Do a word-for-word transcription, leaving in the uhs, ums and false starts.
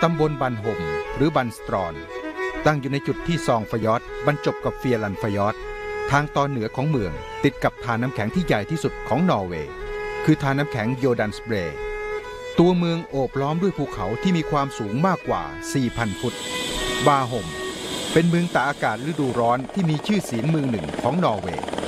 ตำบลบันห่มหรือบันสตรอนตั้งอยู่ในจุดที่ซองฟยอดบรรจบกับเฟียรันฟยอดทางตอนเหนือของเมืองติดกับทานน้ำแข็งที่ใหญ่ที่สุดของนอร์เวย์คือทานน้ำแข็งโยดันสเบรตัวเมืองโอบล้อมด้วยภูเขาที่มีความสูงมากกว่า สี่พัน ฟุตบาห่มเป็นเมืองตากอากาศฤดูร้อนที่มีชื่อเสียงเมืองหนึ่งของนอร์เวย์